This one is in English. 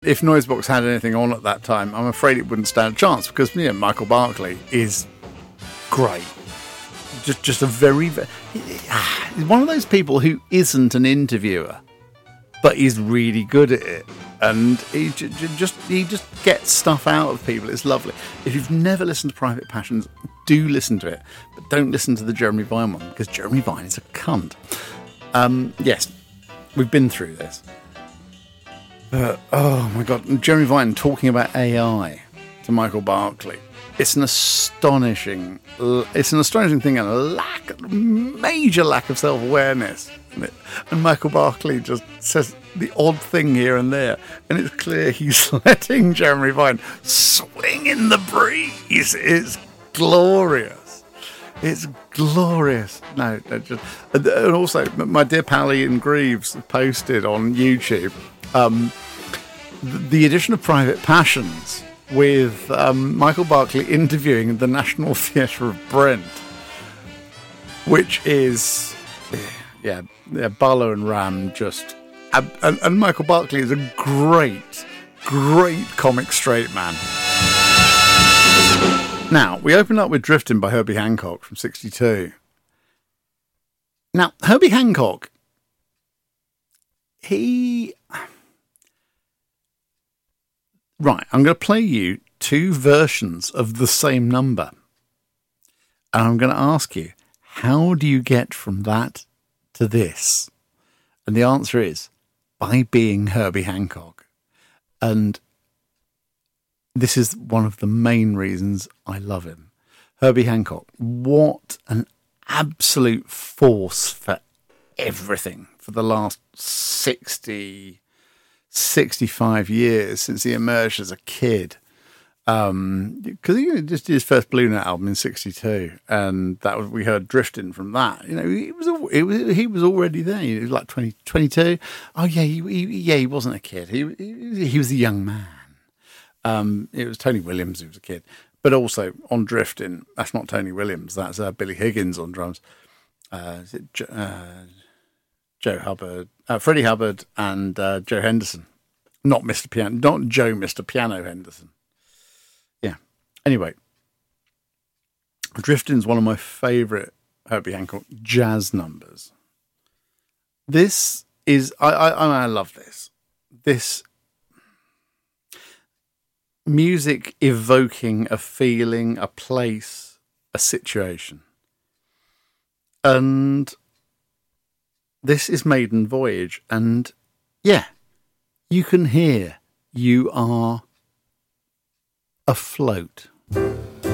If Noisebox had anything on at that time, I'm afraid it wouldn't stand a chance because Michael Barclay is great. Just a he's one of those people who isn't an interviewer, but he's really good at it, and he just gets stuff out of people. It's lovely. If you've never listened to Private Passions, do listen to it, but don't listen to the Jeremy Vine one because Jeremy Vine is a cunt. Yes, we've been through this. Oh my God, Jeremy Vine talking about AI to Michael Barclay. It's an astonishing thing, and a major lack of self-awareness. And Michael Barclay just says the odd thing here and there, and it's clear he's letting Jeremy Vine swing in the breeze. It's glorious. It's glorious. No, and also my dear pal Ian Greaves posted on YouTube the edition of Private Passions with Michael Barclay interviewing the National Theatre of Brent, which is, Bala and Ram just... And Michael Barclay is a great comic straight man. Now, we open up with Drifting by Herbie Hancock from 1962. Now, Herbie Hancock, Right, I'm going to play you two versions of the same number. And I'm going to ask you, how do you get from that to this? And the answer is, by being Herbie Hancock. And this is one of the main reasons I love him. Herbie Hancock, what an absolute force for everything for the last 65 years since he emerged as a kid. Because he just did his first Blue Note album in 1962, and we heard Drifting from that. He was already there. He was like 22. Oh yeah, he wasn't a kid. He was a young man. It was Tony Williams who was a kid, but also on Drifting, that's not Tony Williams. That's Billy Higgins on drums. Is it Joe Hubbard, Freddie Hubbard, and Joe Henderson. Not Mr. Piano, not Joe Mr. Piano Henderson. Yeah. Anyway, Drifting is one of my favourite Herbie Hancock jazz numbers. This is I love this. This music evoking a feeling, a place, a situation, and this is Maiden Voyage, and yeah, you can hear you are afloat.